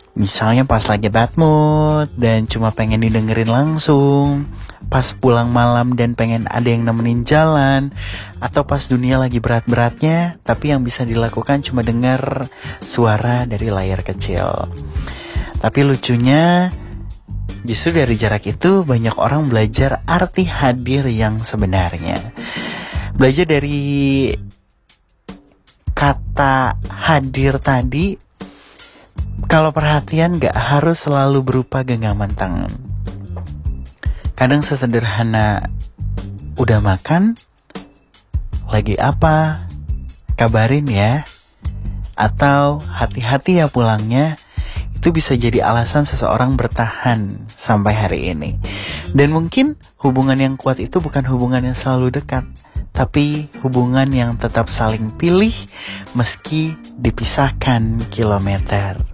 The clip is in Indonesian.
Misalnya pas lagi bad mood dan cuma pengen didengerin langsung, pas pulang malam dan pengen ada yang nemenin jalan, atau pas dunia lagi berat-beratnya tapi yang bisa dilakukan cuma dengar suara dari layar kecil. Tapi lucunya, justru dari jarak itu banyak orang belajar arti hadir yang sebenarnya. Belajar dari kata hadir tadi, kalau perhatian gak harus selalu berupa genggaman tangan. Kadang sesederhana, udah makan? Lagi apa? Kabarin ya. Atau hati-hati ya pulangnya. Itu bisa jadi alasan seseorang bertahan sampai hari ini. Dan mungkin hubungan yang kuat itu bukan hubungan yang selalu dekat, tapi hubungan yang tetap saling pilih meski dipisahkan kilometer.